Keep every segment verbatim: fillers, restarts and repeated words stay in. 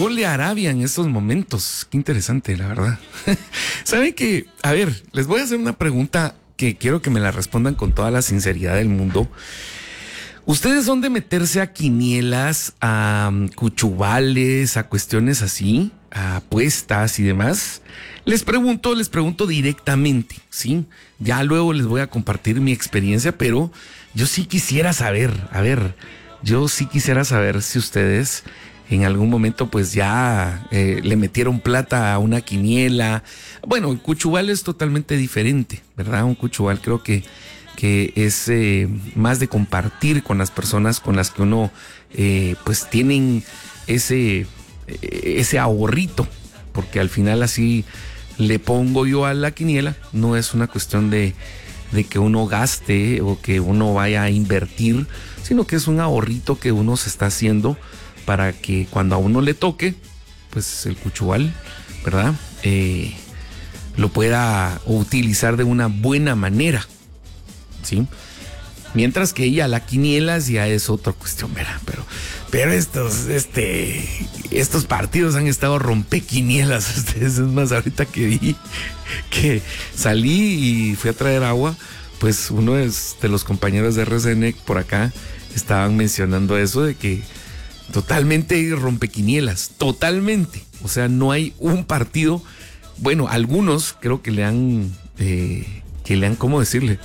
gol de Arabia en estos momentos. Qué interesante, la verdad. ¿Saben qué? A ver, les voy a hacer una pregunta que quiero que me la respondan con toda la sinceridad del mundo. ¿Ustedes son de meterse a quinielas, a um, cuchubales, a cuestiones así, a apuestas y demás? Les pregunto, les pregunto directamente, ¿sí? Ya luego les voy a compartir mi experiencia, pero yo sí quisiera saber, a ver, yo sí quisiera saber si ustedes en algún momento pues ya eh, le metieron plata a una quiniela. Bueno, el cuchubal es totalmente diferente, ¿verdad? Un cuchubal creo que que es eh, más de compartir con las personas con las que uno eh, pues tienen ese, ese ahorrito, porque al final así le pongo yo a la quiniela, no es una cuestión de, de que uno gaste o que uno vaya a invertir, sino que es un ahorrito que uno se está haciendo para que cuando a uno le toque, pues el cuchubal, ¿verdad? Eh, lo pueda utilizar de una buena manera. ¿Sí? Mientras que ella la quiniela ya es otra cuestión, ¿verdad? Pero, pero estos, este, estos partidos han estado rompequinielas. Ustedes, es más, ahorita que vi que salí y fui a traer agua, pues uno de, de los compañeros de R C N por acá estaban mencionando eso de que totalmente rompequinielas, totalmente. O sea, no hay un partido. Bueno, algunos creo que le han, eh, que le han, ¿cómo decirle?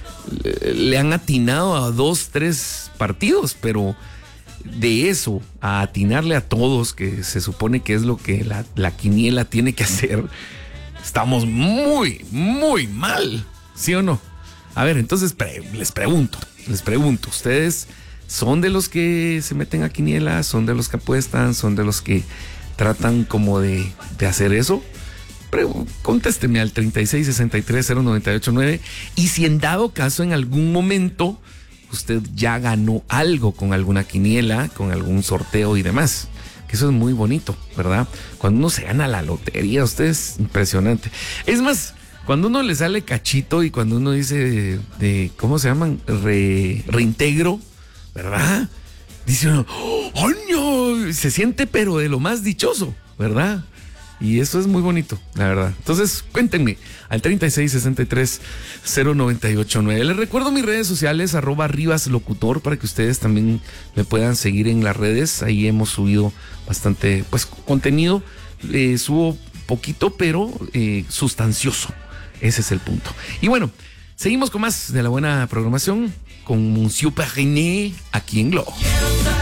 Le han atinado a dos, tres partidos, pero de eso a atinarle a todos, que se supone que es lo que la, la quiniela tiene que hacer, estamos muy, muy mal, ¿sí o no? A ver, entonces pre- les pregunto, les pregunto, ¿ustedes son de los que se meten a quiniela? ¿Son de los que apuestan? ¿Son de los que tratan como de, de hacer eso? Pero contésteme al treinta y seis sesenta y tres cero noventa y ocho nueve y si en dado caso en algún momento usted ya ganó algo con alguna quiniela, con algún sorteo y demás, que eso es muy bonito, ¿verdad? Cuando uno se gana la lotería, usted es impresionante. Es más, cuando uno le sale cachito y cuando uno dice de, de ¿cómo se llaman? Re, reintegro, ¿verdad? Dice uno, ¡oh, no! Se siente pero de lo más dichoso, ¿verdad? Y eso es muy bonito, la verdad. Entonces, cuéntenme al treinta y seis sesenta y tres cero noventa y ocho nueve. Les recuerdo mis redes sociales, arroba Rivas Locutor, para que ustedes también me puedan seguir en las redes. Ahí hemos subido bastante, pues, contenido. Eh, subo poquito, pero eh, sustancioso. Ese es el punto. Y bueno, seguimos con más de la buena programación con Monsieur Perriné aquí en Globo.